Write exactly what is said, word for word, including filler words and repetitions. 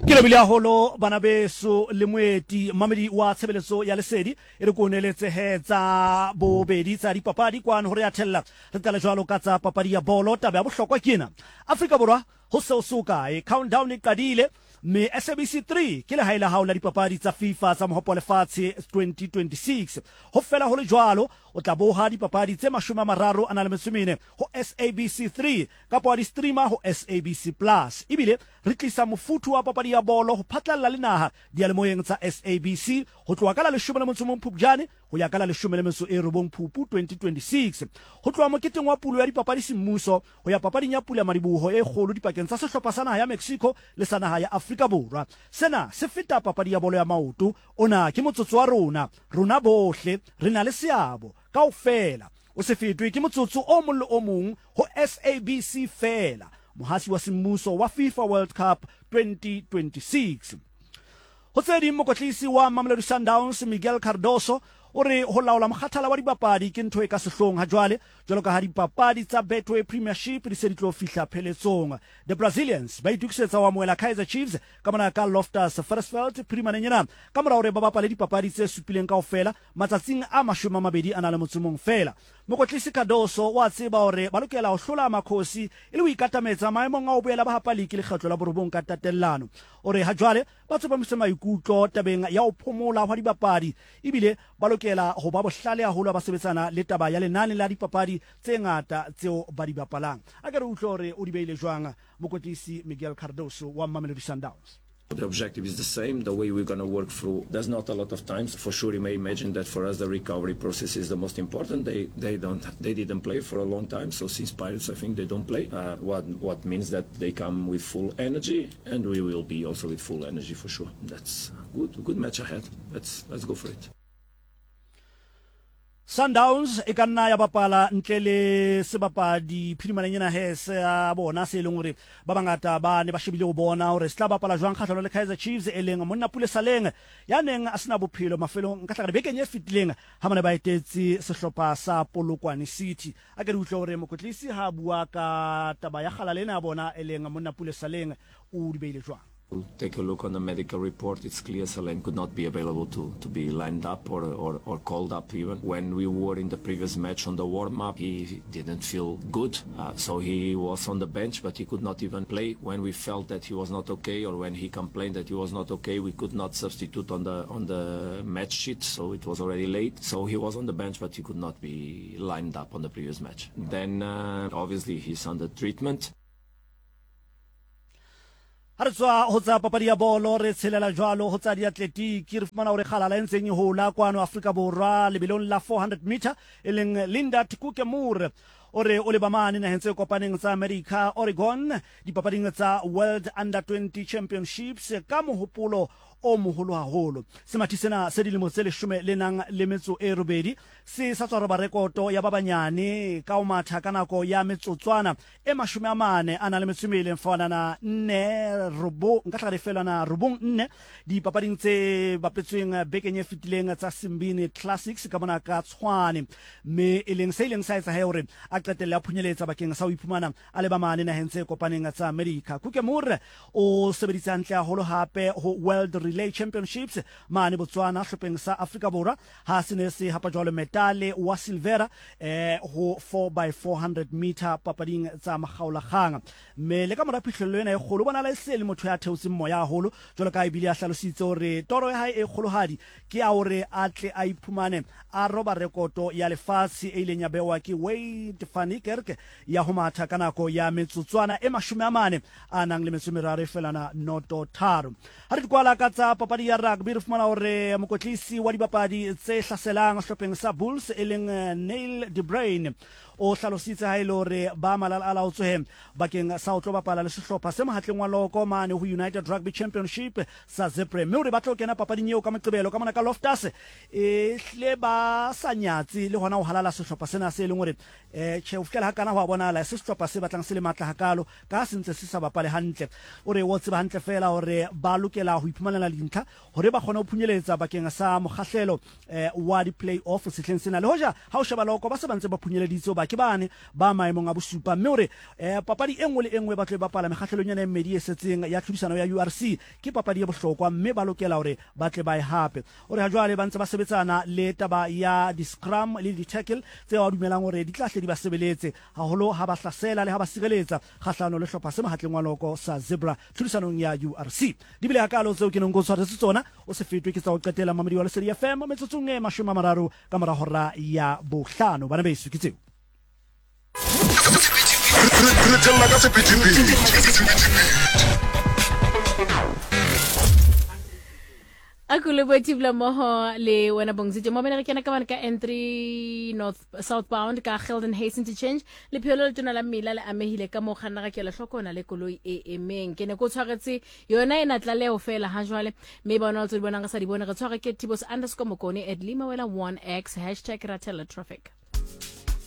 Ke lebile haholo bana beso le moeti mamedi wa tshebeletso ya lesedi e re koneletse he tsa bobedi tsa dipapadi kwano hore ya thella re tla le jwalo ka tsa papadi ya bolo taba ya bohlokwa kena Afrika Borwa ho se o soka e countdown e qadile me S A B C three ke le haila haola dipapadi tsa FIFA tsa mohopo lefatshe twenty twenty-six ho fela ho le jwalo o tla boha dipapadi tse mashome a mararo a na le metsomene ho S A B C three kapa di streamer ho S A B C plus ibile re tlisa mofuthu wa papadi ya bolo ho phatlalla le naha dialemoyeng tsa S A B C ho tloha ka la leshome le motso mong Phupjane ho ya ka la leshome le motso e robong Phupu twenty twenty-six ho tloha moketeng wa pulo ya dipapadi semmuso ho ya papading ya pula maribuho e kgolo dipakeng tsa sehlopha sa naha ya Mexico le sa naha ya Afrika Borwa sena se feta papadi ya bolo ya maoto ona ke motsotso wa rona rona bohle re na le seabo kaofela o se fetwe ke motsotso o mong le o mong ho S A B C fela mohasi wa semmuso wa FIFA World Cup twenty twenty-six ho tsedi mokotlisi wa Mamelodi Sundowns Miguel Cardoso ore ho laola mokgathala wa dipapadi ke ntho e ka sehlong ha jwale jwalo ka ha dipapadi tsa Betway Premiership di se di tlo fihla pheletsong the Brazilians ba itukisetsa wa moela Kaizer Chiefs ka mona ka Loftus Versfeld Primananyana ka mora hore ba bapale dipapadi tse supileng kaofela matsatsing a mashome a mabedi a na le motsomong fela mokotlisi Cardoso wa tseba hore ba lokela ho hlola makhosi e le ho ikatametsa maemong a ho boela ba hapaliki le kgetlo la borobong ka tatellano ore ha jwale ba tsoba mse maikutlo tabeng ya ho phomola hwa dipapadi ibile ba lokela ho ba bohlale haholo ba sebetsana le taba ya lenane la dipapadi tse ngata tseo ba di bapalang a ke re utlwe hore o di beile jwang mokotlisi Miguel Cardoso wa Mamelodi Sundowns. The objective is the same, the way we're going to work through. There's not a lot of times. For sure, you may imagine that for us, the recovery process is the most important. They they don't they didn't play for a long time, so since Pirates, I think they don't play. Uh, what what means that they come with full energy, and we will be also with full energy for sure. That's good, a good match ahead. Let's let's go for it. Sundowns e kanna ya bapala ntle le sebapadi Phirimananyana he se a bona se leng hore ba bangata ba ne ba shebile ho bona hore se tla bapala jwang kgahlano le Kaizer Chiefs e leng monna Pule Saleng ya neng a sena bophelo mafelong nka tla re bekeng e fitileng ha mane ba etetse sehlopha sa Polokwane City a ke re utlwe hore mokotlisi ha bua ka taba ya khala lena bona e leng monna Pule Saleng o di beile jwang. We'll take a look on the medical report. It's clear Saleng could not be available to, to be lined up or, or, or called up even. When we were in the previous match on the warm-up, he didn't feel good. Uh, so he was on the bench, but he could not even play. When we felt that he was not okay or when he complained that he was not okay, we could not substitute on the on the match sheet. So it was already late. So he was on the bench, but he could not be lined up on the previous match. Then uh, obviously he's under treatment. Re tswa ho tsa papadi ya bolo re tshelela jwalo ho tsa diatletiki re fumana hore khala la ntseng ho la kwano Afrika Borwa lebelong la four hundred meter e leng Linda Tukukemur ore o le bamane na hentse kopaneng tsa America Oregon dipapading tsa World Under twenty Championships ka mohopolo o moholo haholo semathi sena se dilemo tse leshome le nang le metso e robedi se sa tswa re ba rekoto ya ba banyane ka o matha ka nako ya metsotswana e mashome a mane a na le metsomele mfana na nne robo nka tla re fela na robong nne dipapading tse bapetsweng bekeng e fitileng tsa Simbini Classics ka bona ka Tshwane me e leng se ileng sa etsa he hore a qetella a phunyeletsa bakeng sa ho iphumana a le bamane na hentse kopaneng tsa America Kukemur o sebeditse hantle haholo hape ho World Relay Championships mane Botswana hlopheng sa Afrika Borwa ha sene se hapa jwalo metale wa silvera eh ho four by four hundred meter papading tsa makgaolakgang me le ka mora phihlello ena e kgolo bona la isele motho ya theotseng moya haholo jwalo ka e bile a hlalositse hore toro ya hae e kgolohadi ke ya hore a tle a iphumane a roba rekoto ya lefatshe e ileng ya bewa ke Wade van Niekerk ya ho matha ka nako ya metsotswana e mashome a mane a nang le metso meraro e felana noto tharo ha re kwala ka tsa papadi ya rugby re fumana hore mokotlisi wa dibapadi tse hlaselang hlopheng sa Bulls e leng Neil De Bruyne o hlalositse ha ile hore ba malala a laotswe bakeng sa ho tlo bapala le sehlopha se mohatleng wa loko mane ho United Rugby Championship sa Zepre mme hore ba tlo kena papading eo ka moqebelo ka mona ka Loftus e hle ba sa nyatsi le hona ho halala sehlopha sena se leng hore eh che o fihlela ha kana ho bona la se sehlopha se batlang se le matla hakalo ka sentse se sa bapale hantle ore o tseba hantle fela hore ba lokela ho iphumanela dintlha hore ba kgona ho phunyeletsa bakeng sa mokgahlelo eh wa di play off sehleng sena le hoja ha o sheba loko ba se bantse ba phunyeleditse ba ke bane ba maemong a bosupa mme ore eh papadi engwe le engwe ba tle ba pala mekgahlelonyana e mmedi e setseng ya tlhodisano ya U R C ke papadi e bohlokwa mme ba lokela ore ba tle ba e hape ore ha jwale ba ntse ba sebetsana le taba ya di scrum le di tackle tse a dumelang ore di tlahle di ba sebeletse haholo ha ba hlasela le ha ba sireletsa kgahlano le hlopha se mahatleng wa loko sa Zebra tlhodisanong ya U R C di bile hakalo tseo ke neng go tshwaretse tsona o se fetwe ke tsa go qetela mamedi wa Lesedi F M metsotsong e mashome a mararo ka mora hora ya bohlano bana ba isu ke tseo Akule boti bla moho le wena bongzitse mo bena re kena ka bana ka N three north southbound ka Gelden Hasten to change le phelo le tona la mmila le amehile ka mo kganna ga ke le hlokona le koloi e emeng ke ne go tshwaretse yona ena tla leo fela ha jwale me bona o tse bona ga sa di bona re tshware ke tibos underscore mokone at limawela one x hashtag ratela traffic